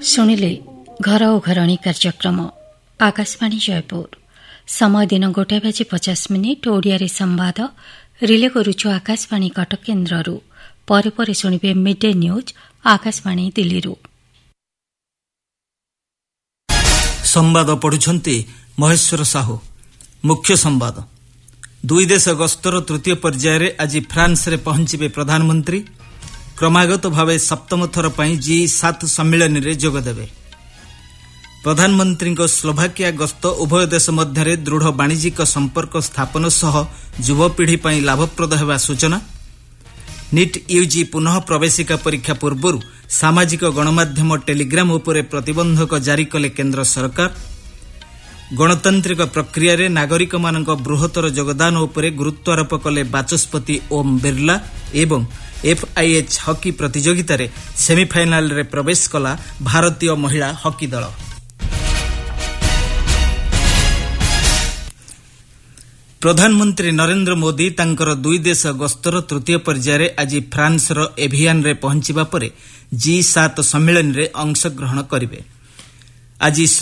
ଶୁଣିଲେ ଘର ଓ ଘରଣୀ କାର୍ଯ୍ୟକ୍ରମ ଆକାଶବାଣୀ ଜୟପୁର। ସମୟ ଦିନ 1:50 ଓଡ଼ିଆରେ ସମ୍ବାଦ ରିଲେ କରୁଛୁ ଆକାଶବାଣୀ କଟକ କେନ୍ଦ୍ରରୁ। ପରେ ପରେ ଶୁଣିବେ ମିଡ୍ ଡେ ନ୍ୟୁଜ୍ ଆକାଶବାଣୀ ଦିଲ୍ଲୀରୁ। ସମ୍ବାଦ ପଢୁଛନ୍ତି ମହେଶ୍ୱର ସାହୁ। ମୁଖ୍ୟ ସମ୍ବାଦ। ଦୁଇ ଦେଶ ଗସ୍ତର ତୃତୀୟ ପର୍ଯ୍ୟାୟରେ ଆଜି ଫ୍ରାନ୍ସରେ ପହଞ୍ଚିବେ ପ୍ରଧାନମନ୍ତ୍ରୀ। କ୍ରମାଗତ ଭାବେ ସପ୍ତମ ଥର ପାଇଁ G7 ସମ୍ମିଳନୀରେ ଯୋଗଦେବେ। ପ୍ରଧାନମନ୍ତ୍ରୀଙ୍କ ସ୍ଲୋଭାକିଆ ଗସ୍ତ ଉଭୟ ଦେଶ ମଧ୍ୟରେ ଦୃଢ଼ ବାଣିଜ୍ୟିକ ସମ୍ପର୍କ ସ୍ଥାପନ ସହ ଯୁବପିଢ଼ି ପାଇଁ ଲାଭପ୍ରଦ ହେବା ସୂଚନା। ନିଟ୍ ୟୁଜି ପୁନଃ ପ୍ରବେଶିକା ପରୀକ୍ଷା ପୂର୍ବରୁ ସାମାଜିକ ଗଣମାଧ୍ୟମ ଟେଲିଗ୍ରାମ ଉପରେ ପ୍ରତିବନ୍ଧକ ଜାରି କଲେ କେନ୍ଦ୍ର ସରକାର। ଗଣତାନ୍ତ୍ରିକ ପ୍ରକ୍ରିୟାରେ ନାଗରିକମାନଙ୍କ ବୃହତ୍ତର ଯୋଗଦାନ ଉପରେ ଗୁରୁତ୍ୱାରୋପ କଲେ ବାଚସ୍ପତି ଓମ୍ ବିର୍ଲା ଏବଂ FIH ହକି ପ୍ରତିଯୋଗିତାରେ ସେମିଫାଇନାଲରେ ପ୍ରବେଶ କଲା ଭାରତୀୟ ମହିଳା ହକି ଦଳ। ପ୍ରଧାନମନ୍ତ୍ରୀ ନରେନ୍ଦ୍ର ମୋଦି ତାଙ୍କର ଦୁଇ ଦେଶ ଗସ୍ତର ତୃତୀୟ ପର୍ଯ୍ୟାୟରେ ଆଜି ଫ୍ରାନ୍ସର ଏଭିଆନରେ ପହଞ୍ଚିବା ପରେ G7 ସମ୍ମିଳନୀରେ ଅଂଶଗ୍ରହଣ କରିବେ। ଆଜି